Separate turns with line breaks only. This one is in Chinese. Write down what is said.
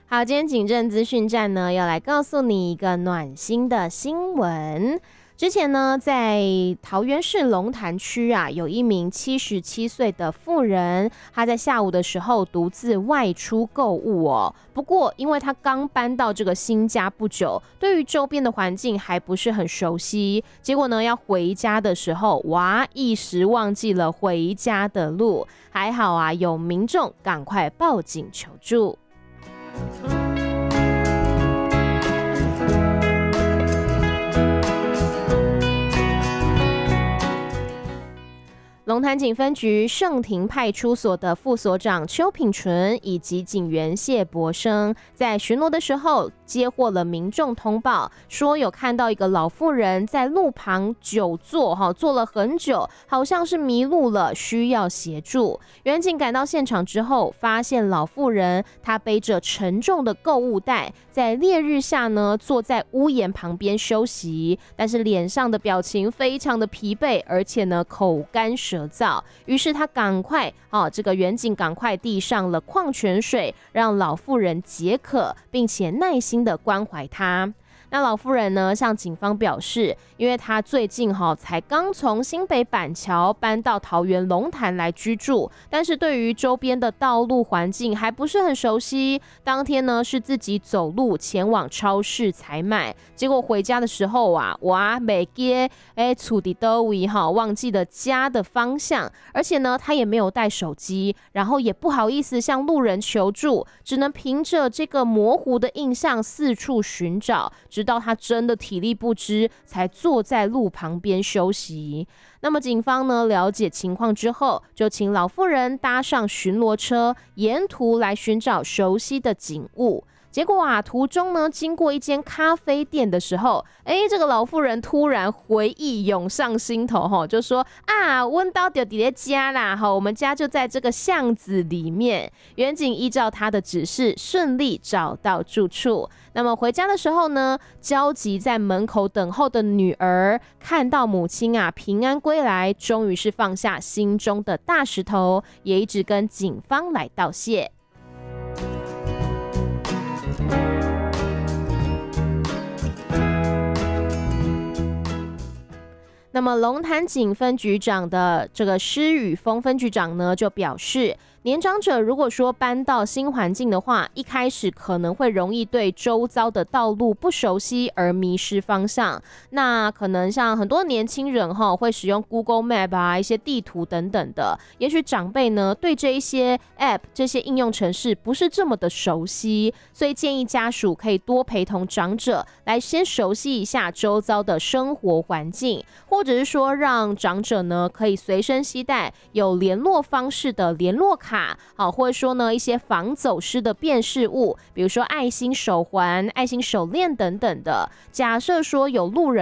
好，今天警政资讯站呢，要来告诉你一个暖心的新闻。之前呢，在桃园市龙潭区啊，有一名77岁的妇人，她在下午的时候独自外出购物哦。不过，因为她刚搬到这个新家不久，对于周边的环境还不是很熟悉，结果呢，要回家的时候，哇，一时忘记了回家的路。还好啊，有民众赶快报警求助。龙潭警分局盛庭派出所的副所长邱品纯以及警员谢博生在巡逻的时候接获了民众通报，说有看到一个老妇人在路旁久坐，坐了很久，好像是迷路了，需要协助。员警赶到现场之后，发现老妇人她背着沉重的购物袋，在烈日下呢坐在屋檐旁边休息，但是脸上的表情非常的疲惫，而且呢口干舌燥。于是他赶快这个员警赶快递上了矿泉水，让老妇人解渴，并且耐心的关怀她。那老妇人呢，向警方表示，因为她最近才刚从新北板桥搬到桃园龙潭来居住，但是对于周边的道路环境还不是很熟悉。当天呢，是自己走路前往超市采买，结果回家的时候啊，哇，没记厝的都位忘记了家的方向，而且呢，她也没有带手机，然后也不好意思向路人求助，只能凭着这个模糊的印象四处寻找。直到他真的体力不支，才坐在路旁边休息。那么警方呢，了解情况之后，就请老妇人搭上巡逻车，沿途来寻找熟悉的景物。结果啊，途中呢，经过一间咖啡店的时候，这个老妇人突然回忆涌上心头，就说啊，阮家就在家啦，我们家就在这个巷子里面。员警依照他的指示，顺利找到住处。那么回家的时候呢，焦急在门口等候的女儿看到母亲啊平安归来，终于是放下心中的大石头，也一直跟警方来道谢。那么龙潭警分局长的这个施宇峰分局长呢，就表示，年长者如果说搬到新环境的话，一开始可能会容易对周遭的道路不熟悉而迷失方向。那可能像很多年轻人会使用 Google Map 啊，一些地图等等的。也许长辈呢对这一些 App 这些应用程式不是这么的熟悉，所以建议家属可以多陪同长者来先熟悉一下周遭的生活环境，或者是说让长者呢可以随身携带有联络方式的联络卡，或者说呢一些防走失的辨识物，比如说爱心手环、爱心手链等等的。假设说有路人